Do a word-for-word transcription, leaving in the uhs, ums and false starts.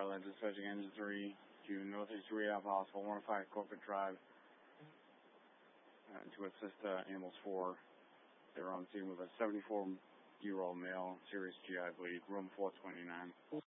Heartland dispatching engine three to Northeast Rehab Hospital, one oh five Corporate Drive, uh, to assist uh, ambulance four. They were on scene with a seventy-four-year-old male, serious G I bleed, room four twenty-nine.